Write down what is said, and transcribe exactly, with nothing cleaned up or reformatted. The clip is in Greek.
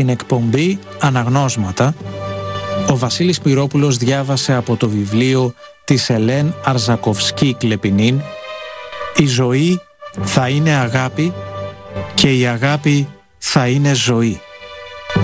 Στην εκπομπή Αναγνώσματα, ο Βασίλης Πυρόπουλος διάβασε από το βιβλίο της Ελέν Αρζακοφσκή Κλεπινίν «Η ζωή θα είναι αγάπη και η αγάπη θα είναι ζωή».